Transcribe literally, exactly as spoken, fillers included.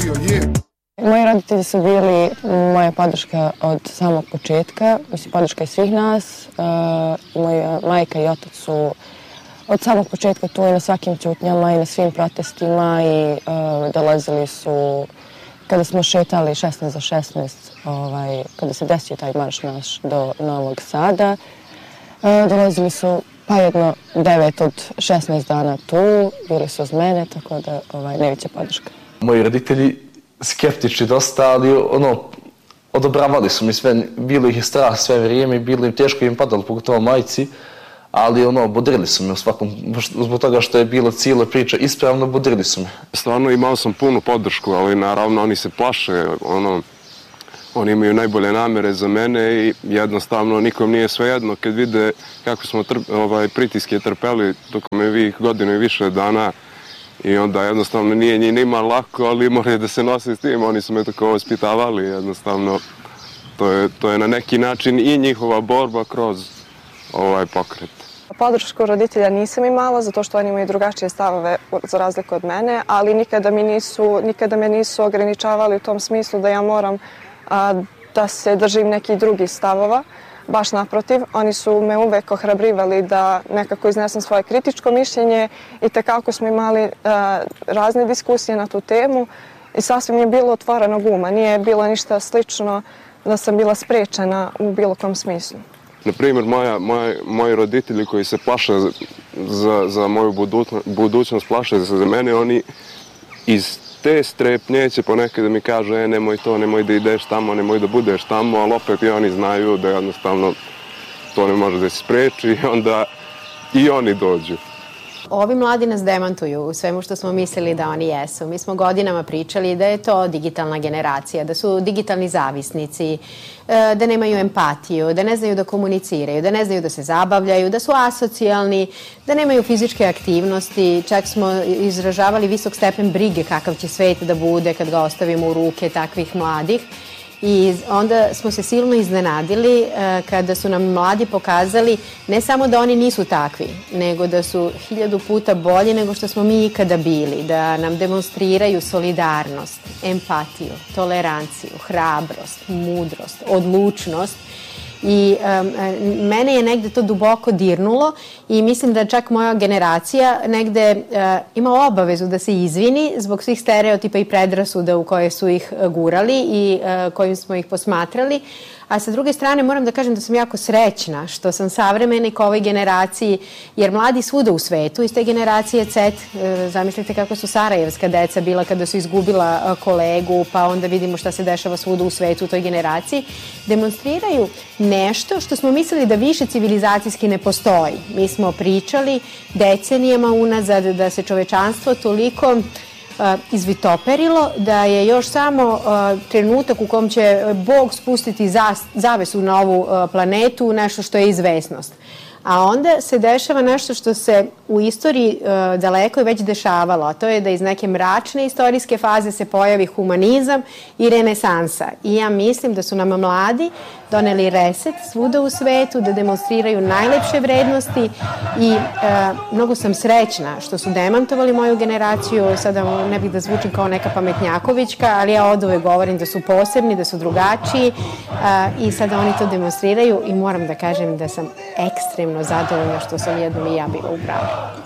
radio, je. Moji roditelji su bili moja podrška od samog početka, mislim podrška je svih nas. Uh, moja majka i otac su od samog početka tu i na svakim ćutnjama i na svim protestima i uh, dolazili su kada smo šetali šesnaest za šesnaest, ovaj, kada se desio taj marš naš do Novog Sada. Uh, dolazili su pa jedno devet od šesnaest dana tu, bili su uz mene, tako da ovaj, najveća podrška. Moji roditelji skeptični dosta, ali ono, odobravali su mi sve, bilo ih je strah sve vrijeme i bilo im teško im padalo, pogotovo majci, ali ono, bodrili su me u svakom, zbog toga što je bila cijela priča ispravno, bodrili su me. Stvarno imao sam punu podršku, ali naravno oni se plaše, ono, oni imaju najbolje namere za mene i jednostavno nikom nije svejedno kad vide kako smo trp, ovaj, pritiske trpeli tokom ovih godinu i više dana i onda jednostavno nije njima lako, ali moraju da se nose s tim, oni su me tako ospitavali, jednostavno to je, to je na neki način i njihova borba kroz ovaj pokret. Podršku roditelja nisam imala zato što oni imaju drugačije stavove za razliku od mene, ali nikada, mi nisu, nikada me nisu ograničavali u tom smislu da ja moram a, da se držim nekih drugih stavova. Baš naprotiv, oni su me uvek ohrabrivali da nekako iznesem svoje kritičko mišljenje i tekako smo imali uh, razne diskusije na tu temu i sasvim je bilo otvorenog uma. Nije bilo ništa slično da sam bila sprečena u bilo kom smislu. Na primjer, moja, moja, moji roditelji koji se plaše za, za moju budućnost, plaše se za mene, oni iz te strepnje će ponekad da mi kažu e, nemoj to, nemoj da ideš tamo, nemoj da budeš tamo, ali opet i oni znaju da jednostavno to ne može da se spreči i onda i oni dođu. Ovi mladi nas demantuju u svemu što smo mislili da oni jesu. Mi smo godinama pričali da je to digitalna generacija, da su digitalni zavisnici, da nemaju empatiju, da ne znaju da komuniciraju, da ne znaju da se zabavljaju, da su asocijalni, da nemaju fizičke aktivnosti. Čak smo izražavali visok stepen brige kakav će svet da bude kad ga ostavimo u ruke takvih mladih. I onda smo se silno iznenadili uh, kada su nam mladi pokazali ne samo da oni nisu takvi, nego da su hiljadu puta bolji nego što smo mi ikada bili, da nam demonstriraju solidarnost, empatiju, toleranciju, hrabrost, mudrost, odlučnost. I um, mene je negde to duboko dirnulo i mislim da čak moja generacija negde uh, ima obavezu da se izvini zbog svih stereotipa i predrasuda u koje su ih gurali i uh, kojim smo ih posmatrali. A sa druge strane moram da kažem da sam jako srećna što sam savremenik ovoj generaciji, jer mladi svuda u svetu iz te generacije C, zamislite kako su sarajevska deca bila kada su izgubila kolegu, pa onda vidimo šta se dešava svuda u svetu u toj generaciji, demonstriraju nešto što smo mislili da više civilizacijski ne postoji. Mi smo pričali decenijama unazad da se čovečanstvo toliko izvitoperilo, da je još samo trenutak u kom će Bog spustiti zavesu na ovu planetu, nešto što je izvesnost. A onda se dešava nešto što se u istoriji uh, daleko je već dešavalo, a to je da iz neke mračne istorijske faze se pojavi humanizam i renesansa. I ja mislim da su nam mladi doneli reset svuda u svetu, da demonstriraju najlepše vrednosti i uh, mnogo sam srećna što su demantovali moju generaciju. Sada ne bih da zvučim kao neka pametnjakovićka, ali ja od uvek govorim da su posebni, da su drugačiji uh, i sada oni to demonstriraju i moram da kažem da sam ekstremno zadovoljna što sam jednom i ja bila u braku.